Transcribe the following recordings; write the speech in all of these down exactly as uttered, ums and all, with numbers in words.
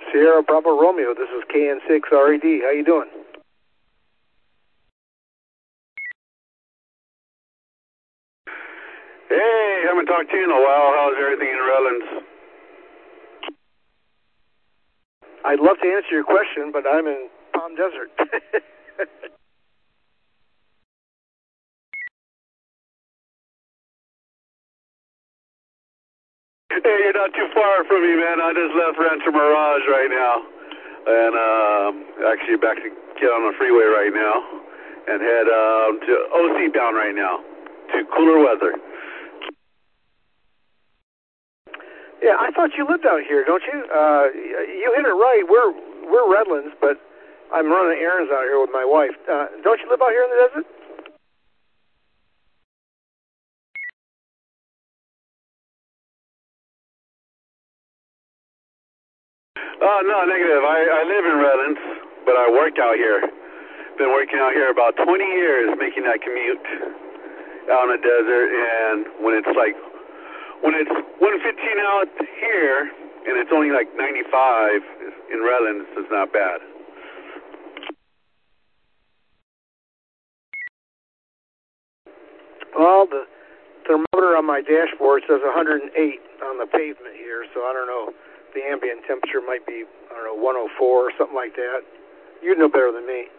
Sierra Bravo Romeo, this is K N six R E D. How you doing? Hey, haven't talked to you in a while. How's everything in Redlands? I'd love to answer your question, but I'm in Palm Desert. Hey, you're not too far from me, man. I just left Rancho Mirage right now. And um, actually back to get on the freeway right now and head um, to O C bound right now to cooler weather. Yeah, I thought you lived out here, don't you? Uh, you hit it right. We're we're Redlands, but I'm running errands out here with my wife. Uh, don't you live out here in the desert? Oh, no, negative. I, I live in Redlands, but I work out here. Been working out here about twenty years, making that commute out in the desert. And when it's like, when it's one fifteen out here, and it's only like ninety-five in Redlands, it's not bad. Well, the thermometer on my dashboard says one hundred eight on the pavement here, so I don't know. The ambient temperature might be, I don't know, one oh four or something like that. You'd know better than me.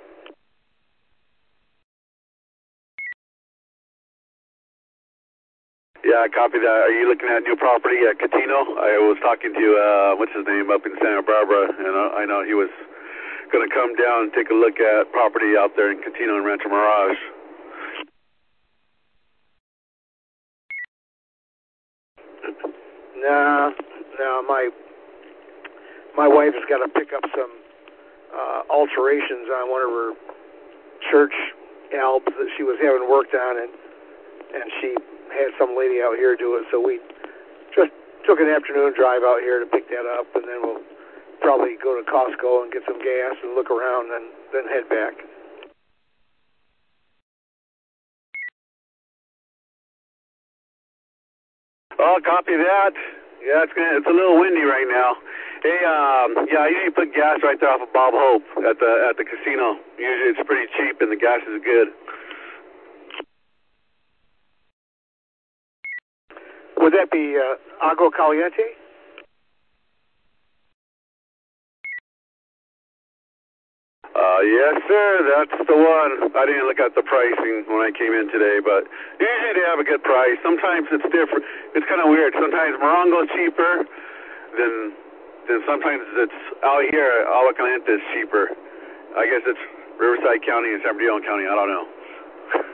Yeah, I copy that. Are you looking at new property at Catino? I was talking to, uh, what's his name, up in Santa Barbara, and I know he was going to come down and take a look at property out there in Catino and Rancho Mirage. Nah, no, my my wife has got to pick up some uh, alterations on one of her church albs that she was having worked on, and and she had some lady out here do it. So we just took an afternoon drive out here to pick that up, and then we'll probably go to Costco and get some gas and look around, and then head back. Oh, copy that. Yeah, it's gonna, it's a little windy right now. Hey, um, yeah, I usually put gas right there off of Bob Hope at the at the casino. Usually it's pretty cheap and the gas is good. Would that be uh, Agua Caliente? Uh, yes, sir, that's the one. I didn't look at the pricing when I came in today, but usually they have a good price. Sometimes it's different. It's kind of weird. Sometimes Morongo's cheaper than, than sometimes it's out here, Agua Caliente is cheaper. I guess it's Riverside County and San Bernardino County. I don't know.